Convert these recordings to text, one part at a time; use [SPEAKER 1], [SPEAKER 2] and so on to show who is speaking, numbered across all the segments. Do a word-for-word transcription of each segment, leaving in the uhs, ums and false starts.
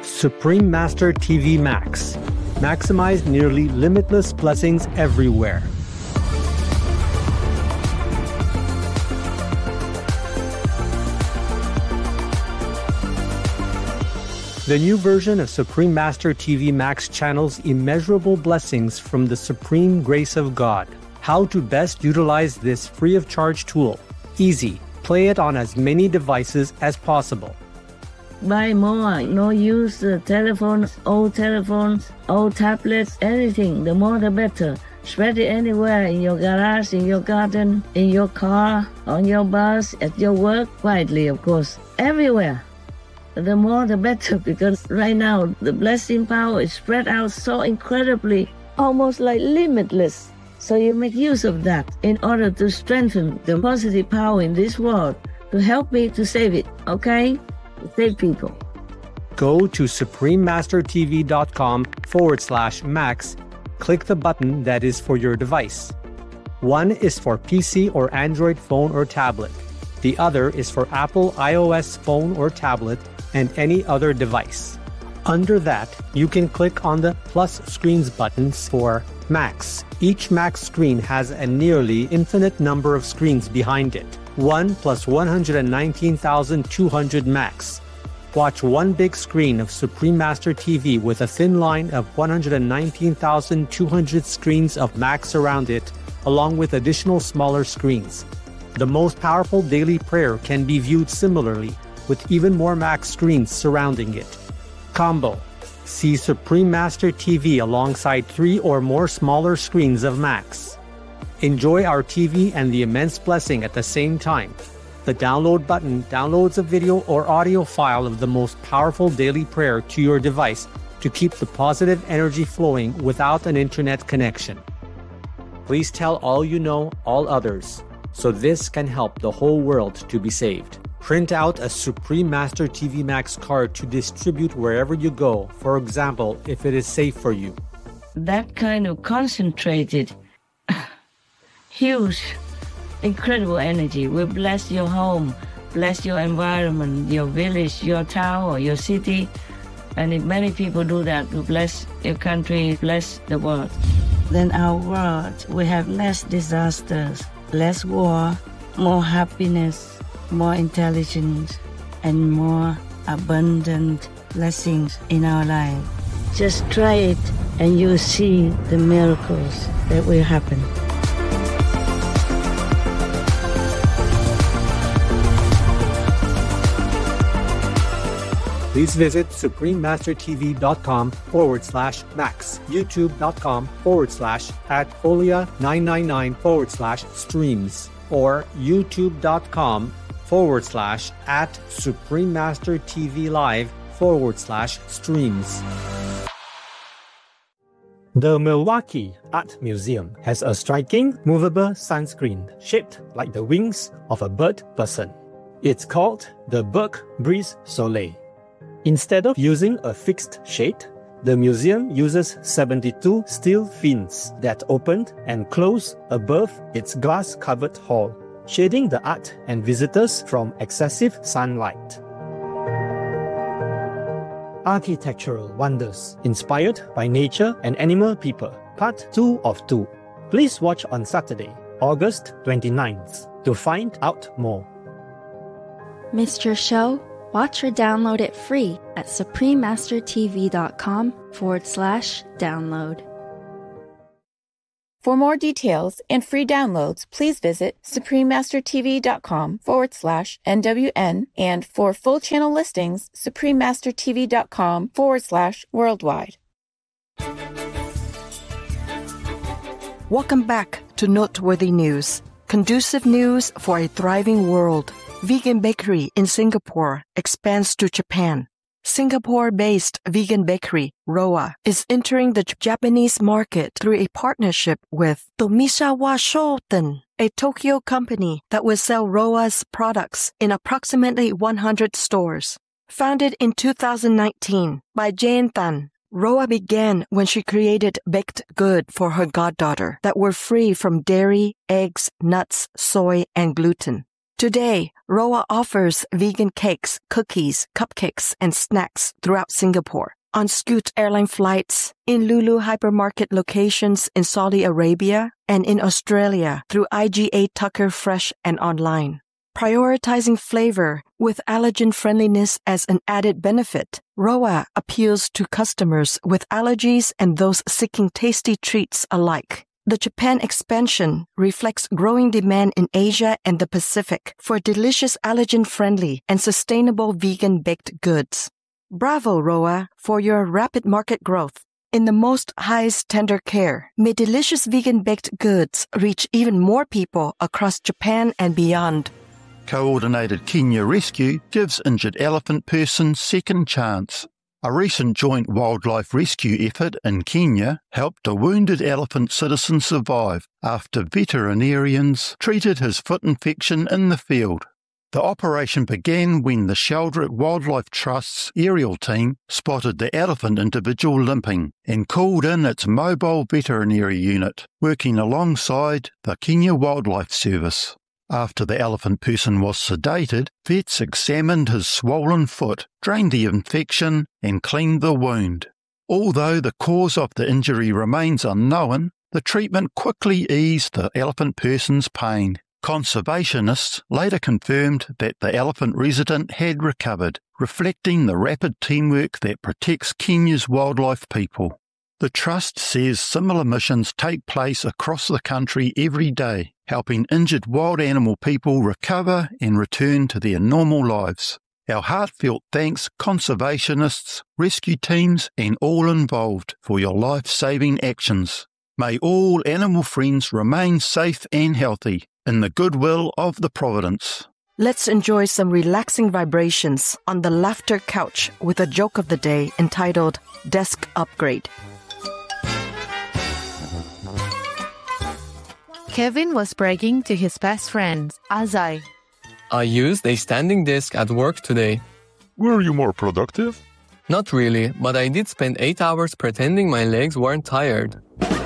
[SPEAKER 1] Supreme Master T V Max. Maximize nearly limitless blessings everywhere. The new version of Supreme Master T V Max channels immeasurable blessings from the supreme grace of God. How to best utilize this free of charge tool. Easy. Play it on as many devices as possible.
[SPEAKER 2] Buy more, no use uh, telephones, old telephones, old tablets, anything. The more the better. Spread it anywhere, in your garage, in your garden, in your car, on your bus, at your work, quietly of course, everywhere. The more the better, because right now the blessing power is spread out so incredibly, almost like limitless. So you make use of that in order to strengthen the positive power in this world, to help me to save it, okay? Save people.
[SPEAKER 1] Go to suprememastertv.com forward slash max. Click the button that is for your device. One is for P C or Android phone or tablet. The other is for Apple iOS phone or tablet and any other device. Under that, you can click on the plus screens buttons for Max. Each Max screen has a nearly infinite number of screens behind it. one plus one hundred nineteen thousand two hundred Max. Watch one big screen of Supreme Master T V with a thin line of one hundred nineteen thousand two hundred screens of Max around it, along with additional smaller screens. The most powerful daily prayer can be viewed similarly, with even more Max screens surrounding it. Combo. See Supreme Master T V alongside three or more smaller screens of Max. Enjoy our T V and the immense blessing at the same time. The download button downloads a video or audio file of the most powerful daily prayer to your device to keep the positive energy flowing without an internet connection. Please tell all you know, all others, so this can help the whole world to be saved. Print out a Supreme Master T V Max card to distribute wherever you go, for example, if it is safe for you.
[SPEAKER 2] That kind of concentrated, huge, incredible energy will bless your home, bless your environment, your village, your town, or your city. And if many people do that, to bless your country, bless the world, then our world will have less disasters, less war, more happiness, more intelligence, and more abundant blessings in our life. Just try it and you'll see the miracles that will happen.
[SPEAKER 1] Please visit suprememastertv.com forward slash max, youtube.com forward slash at folia999 forward slash streams, or youtube.com forward slash at suprememastertvlive forward slash streams. The Milwaukee Art Museum has a striking, movable sunscreen shaped like the wings of a bird person. It's called the Berg Brise Soleil. Instead of using a fixed shade, the museum uses seventy-two steel fins that open and close above its glass-covered hall, shading the art and visitors from excessive sunlight. Architectural Wonders, inspired by nature and animal people, part two of two. Please watch on Saturday, August twenty-ninth, to find out more.
[SPEAKER 3] Missed your show? Watch or download it free at suprememastertv.com forward slash download.
[SPEAKER 4] For more details and free downloads, please visit suprememastertv.com forward slash NWN, and for full channel listings, suprememastertv.com forward slash worldwide.
[SPEAKER 5] Welcome back to Noteworthy News. Conducive news for a thriving world. Vegan bakery in Singapore expands to Japan. Singapore-based vegan bakery, Roa, is entering the Japanese market through a partnership with Tomisawa Shoten, a Tokyo company that will sell Roa's products in approximately one hundred stores. Founded in two thousand nineteen by Jane Tan, Roa began when she created baked goods for her goddaughter that were free from dairy, eggs, nuts, soy, and gluten. Today, Roa offers vegan cakes, cookies, cupcakes, and snacks throughout Singapore, on Scoot airline flights, in Lulu hypermarket locations in Saudi Arabia, and in Australia through I G A Tucker Fresh and online. Prioritizing flavor with allergen friendliness as an added benefit, Roa appeals to customers with allergies and those seeking tasty treats alike. The Japan expansion reflects growing demand in Asia and the Pacific for delicious allergen-friendly and sustainable vegan baked goods. Bravo, Roa, for your rapid market growth. In the most highest tender care, may delicious vegan baked goods reach even more people across Japan and beyond.
[SPEAKER 6] Coordinated Kenya Rescue gives injured elephant person second chance. A recent joint wildlife rescue effort in Kenya helped a wounded elephant citizen survive after veterinarians treated his foot infection in the field. The operation began when the Sheldrick Wildlife Trust's aerial team spotted the elephant individual limping and called in its mobile veterinary unit, working alongside the Kenya Wildlife Service. After the elephant person was sedated, vets examined his swollen foot, drained the infection, and cleaned the wound. Although the cause of the injury remains unknown, the treatment quickly eased the elephant person's pain. Conservationists later confirmed that the elephant resident had recovered, reflecting the rapid teamwork that protects Kenya's wildlife people. The Trust says similar missions take place across the country every day, helping injured wild animal people recover and return to their normal lives. Our heartfelt thanks conservationists, rescue teams, and all involved for your life-saving actions. May all animal friends remain safe and healthy in the goodwill of the Providence.
[SPEAKER 5] Let's enjoy some relaxing vibrations on the laughter couch with a joke of the day entitled Desk Upgrade.
[SPEAKER 7] Kevin was bragging to his best friend, Azai.
[SPEAKER 8] I used a standing desk at work today.
[SPEAKER 9] Were you more productive?
[SPEAKER 8] Not really, but I did spend eight hours pretending my legs weren't tired.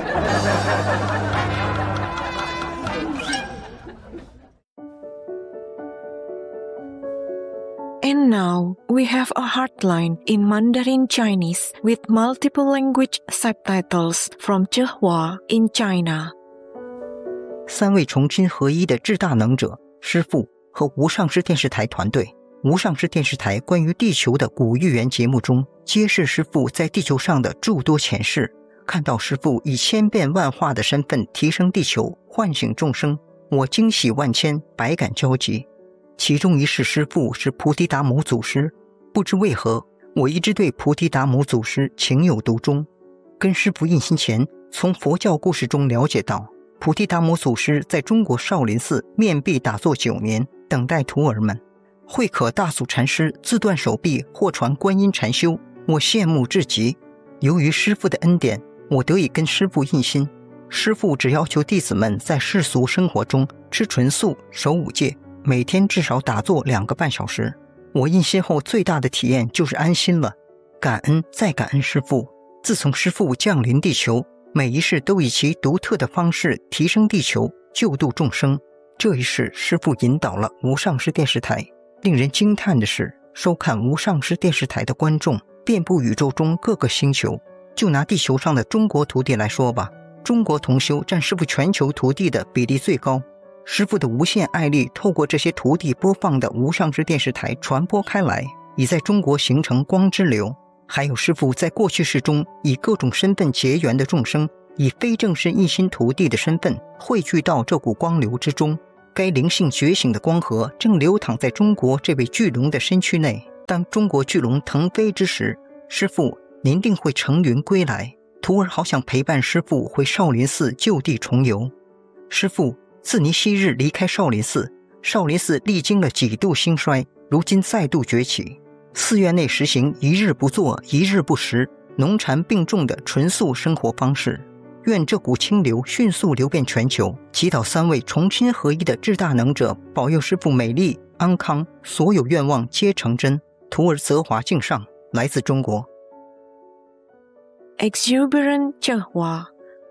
[SPEAKER 10] And now, we have a hotline in Mandarin Chinese with multiple language subtitles from Zhehua in China.
[SPEAKER 11] 三位重新合一的智大能者师父和无上师电视台团队，无上师电视台关于地球的古预言节目中，揭示师父在地球上的诸多前世，看到师父以千变万化的身份提升地球，唤醒众生，我惊喜万千，百感交集。其中一世师父是菩提达摩祖师，不知为何，我一直对菩提达摩祖师情有独钟。跟师父印心前，从佛教故事中了解到，菩提达摩祖师在中国少林寺面壁打坐九年，等待徒儿们。慧可大祖禅师自断手臂获传观音禅修，我羡慕至极。由于师父的恩典，我得以跟师父印心。师父只要求弟子们在世俗生活中吃纯素、守五戒，每天至少打坐两个半小时。我印心后最大的体验就是安心了，感恩再感恩师父。自从师父降临地球，每一世都以其独特的方式提升地球，救度众生。这一世，师父引导了无上师电视台。令人惊叹的是，收看无上师电视台的观众遍布宇宙中各个星球。就拿地球上的中国徒弟来说吧，中国同修占师父全球徒弟的比例最高。师父的无限爱力透过这些徒弟播放的无上师电视台传播开来，已在中国形成光之流。还有师父在过去世中以各种身份结缘的众生，以非正式一心徒弟的身份汇聚到这股光流之中。该灵性觉醒的光河正流淌在中国这位巨龙的身躯内。当中国巨龙腾飞之时，师父您定会乘云归来。徒儿好想陪伴师父回少林寺就地重游。师父，自您昔日离开少林寺，少林寺历经了几度兴衰，如今再度崛起。寺院内实行一日不做一日不食，农禅并重的纯素生活方式。愿这股清流迅速流遍全球，祈祷三位重新合一的智大能者保佑师父美丽安康，所有愿望皆成真。徒儿泽华敬上，来自中国。
[SPEAKER 10] Exuberant Zhehua,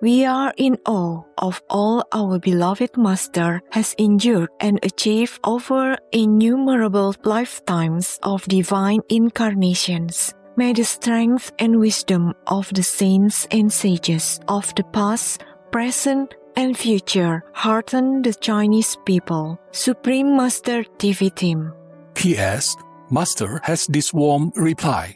[SPEAKER 10] We are in awe of all our beloved Master has endured and achieved over innumerable lifetimes of divine incarnations. May the strength and wisdom of the saints and sages of the past, present, and future hearten the Chinese people. Supreme Master T V Team.
[SPEAKER 12] P S. Master has this warm reply.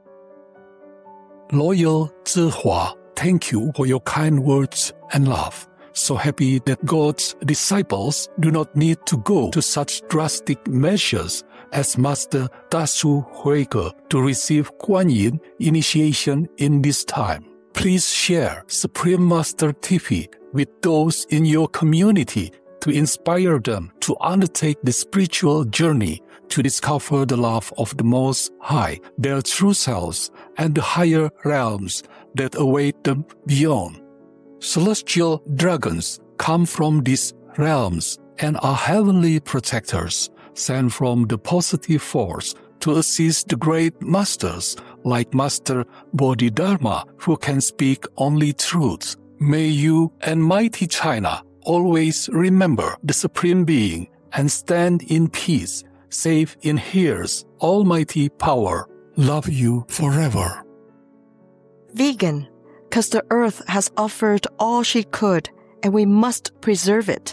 [SPEAKER 12] Loyal Zihua, thank you for your kind words and love. So happy that God's disciples do not need to go to such drastic measures as Master Dasu Huike to receive Guan Yin initiation in this time. Please share Supreme Master T V with those in your community to inspire them to undertake the spiritual journey to discover the love of the Most High, their true selves, and the higher realms that await them beyond. Celestial dragons come from these realms and are heavenly protectors sent from the positive force to assist the great masters like Master Bodhidharma, who can speak only truth. May you and mighty China always remember the Supreme Being and stand in peace, safe in His almighty power. Love you forever.
[SPEAKER 5] Vegan, because the earth has offered all she could, and we must preserve it.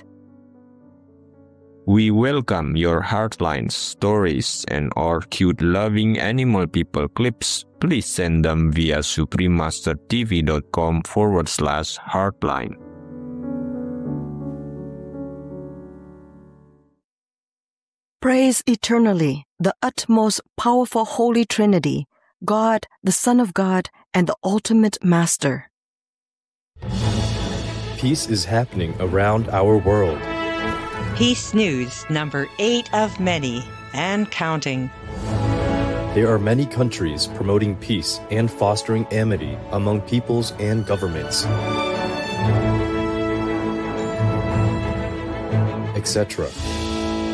[SPEAKER 13] We welcome your Heartline stories and our cute loving animal people clips. Please send them via suprememastertv.com forward slash Heartline.
[SPEAKER 5] Praise eternally the utmost powerful Holy Trinity, God, the Son of God, and the ultimate Master.
[SPEAKER 14] Peace is happening around our world.
[SPEAKER 15] Peace News number eight of many and counting.
[SPEAKER 14] There are many countries promoting peace and fostering amity among peoples and governments, et cetera.